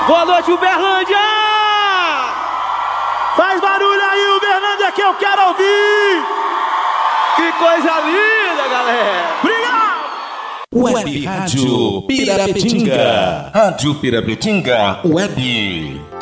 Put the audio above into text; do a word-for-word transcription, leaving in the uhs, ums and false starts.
Boa noite, Uberlândia! Faz barulho aí, Uberlândia, que eu quero ouvir! Que coisa linda, galera! Obrigado! Web Rádio Pirapetinga. Rádio Pirapetinga Web.